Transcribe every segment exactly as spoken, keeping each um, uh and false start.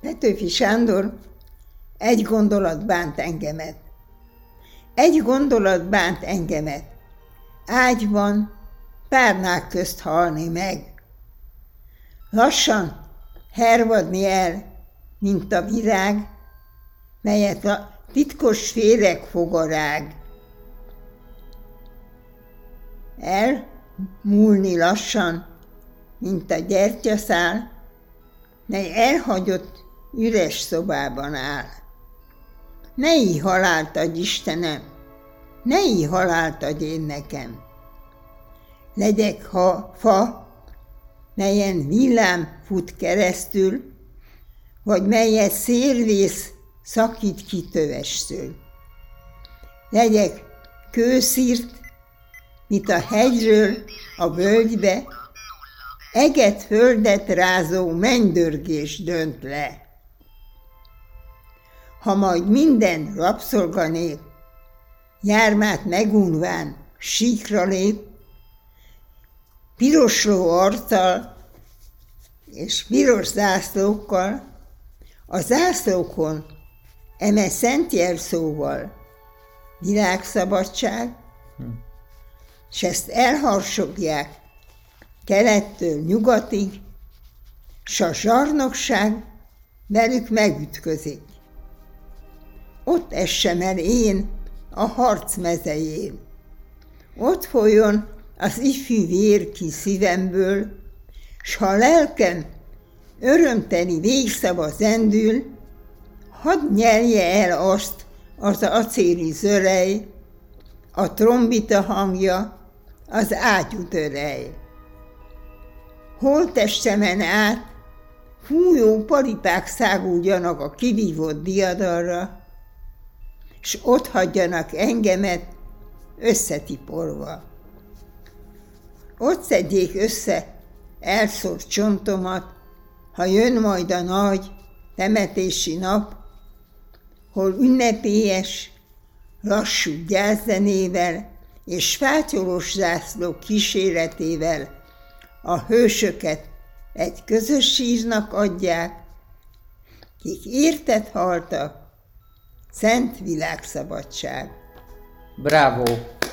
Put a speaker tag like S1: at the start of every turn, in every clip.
S1: Petőfi Sándor, egy gondolat bánt engemet. Egy gondolat bánt engemet. Ágyban, párnák közt halni meg. Lassan hervadni el, mint a virág, melyet a titkos féreg fog a rág. Elmúlni lassan, mint a gyertyaszál, mely elhagyott üres szobában áll. Ne így halált adj, Istenem, ne így halált adj én nekem. Legyek ha fa, melyen villám fut keresztül, vagy melyet szélvész szakít ki tövestől. Legyek kőszírt, mint a hegyről a völgybe, eget földet rázó mennydörgés dönt le. Ha majd minden rabszolganép jármát megunván síkra lép, pirosló arccal és piros zászlókkal, a zászlókon eme szent jelszóval világszabadság, hm. s ezt elharsogják kelettől nyugatig, s a zsarnokság velük megütközik. Ott essem el én a harc mezején. Ott folyjon az ifjú vér ki szívemből, s ha a lelkem örömteli végszava zendül, hadd nyelje el azt az acéli zörej, a trombita hangja, az ágyútörej. Holttestemen át fújó paripák száguljanak a kivívott diadalra, s ott hagyjanak engemet összetiporva. Ott szedjék össze elszórt csontomat, ha jön majd a nagy temetési nap, hol ünnepélyes, lassú gyászzenével és fátyolos zászlók kíséretével a hősöket egy közös sírnak adják, kik érted haltak, szent világszabadság.
S2: Bravo!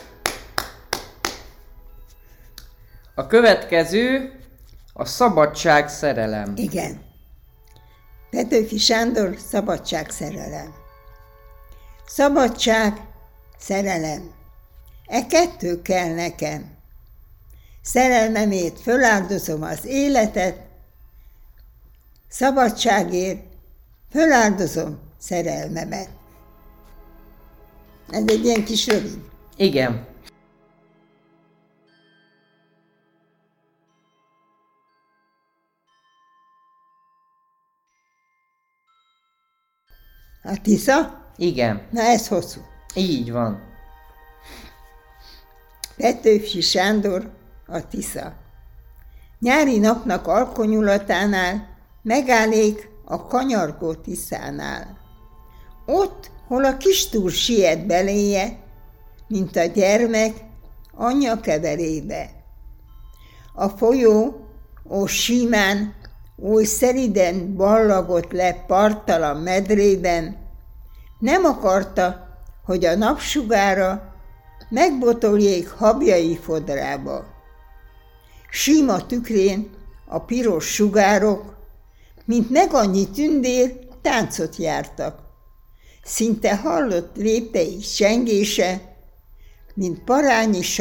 S2: A következő a szabadság szerelem.
S1: Igen. Petőfi Sándor, szabadság szerelem. Szabadság, szerelem. E kettő kell nekem. Szerelmemért föláldozom az életet, szabadságért föláldozom szerelmemet. Ez egy ilyen kis rövid.
S2: Igen.
S1: A Tisza?
S2: Igen.
S1: Na ez hosszú.
S2: Így van.
S1: Petőfi Sándor, a Tisza. Nyári napnak alkonyulatánál megállék a kanyargó Tiszánál. Ott, hol a kistúr siet beléje, mint a gyermek anyja keverébe. A folyó, ó símán, oly szeliden ballagott le parttalan medrében, nem akarta, hogy a napsugára megbotoljék habjai fodrába. Sima tükrén a piros sugárok, mint meg annyi tündér, táncot jártak. Szinte hallott léptei csengése, mint parányi